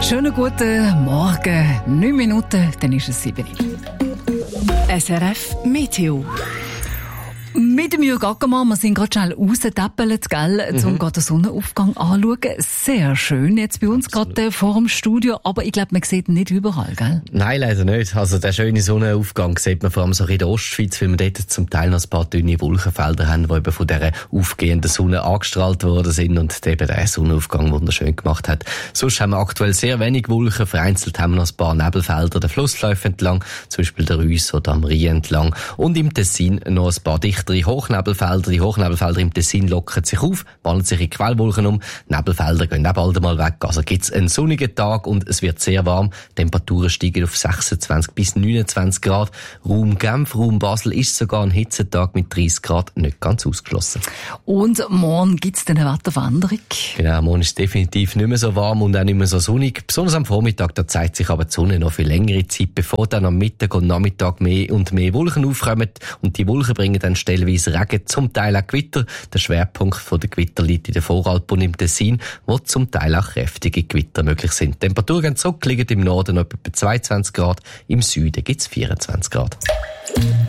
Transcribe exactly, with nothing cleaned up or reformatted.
Schönen guten Morgen. Neun Minuten, dann ist es sieben. S R F Meteo. Mit dem Jürg Ackermann, wir sind gerade schnell rausgetäppelt, gell, mhm. um gerade den Sonnenaufgang anzuschauen. Sehr schön jetzt bei uns gerade vor dem Studio, aber ich glaube, man sieht ihn nicht überall, gell? Nein, leider nicht. Also den schönen Sonnenaufgang sieht man vor allem so in der Ostschweiz, weil wir dort zum Teil noch ein paar dünne Wolkenfelder haben, die eben von dieser aufgehenden Sonne angestrahlt worden sind und eben den Sonnenaufgang wunderschön gemacht hat. Sonst haben wir aktuell sehr wenig Wolken, vereinzelt haben wir noch ein paar Nebelfelder der Flussläufe entlang, zum Beispiel der Reuss oder am Rhein entlang und im Tessin noch ein paar dichtere Hochnebelfelder. Die Hochnebelfelder im Tessin lockern sich auf, wandeln sich in Quellwolken um. Nebelfelder gehen auch bald mal weg. Also gibt's einen sonnigen Tag und es wird sehr warm. Temperaturen steigen auf sechsundzwanzig bis neunundzwanzig Grad. Raum Genf, Raum Basel ist sogar ein Hitzetag mit dreißig Grad nicht ganz ausgeschlossen. Und morgen gibt's dann eine Wetterwanderung? Genau, morgen ist es definitiv nicht mehr so warm und auch nicht mehr so sonnig. Besonders am Vormittag, da zeigt sich aber die Sonne noch für längere Zeit, bevor dann am Mittag und Nachmittag mehr und mehr Wolken aufkommen. Und die Wolken bringen dann stellenweise Regen, zum Teil auch Gewitter. Der Schwerpunkt der Gewitter liegt in der Voralpen und im Tessin, wo zum Teil auch kräftige Gewitter möglich sind. Die Temperaturen gehen zurück, liegen im Norden etwa bei zweiundzwanzig Grad, im Süden gibt es vierundzwanzig Grad.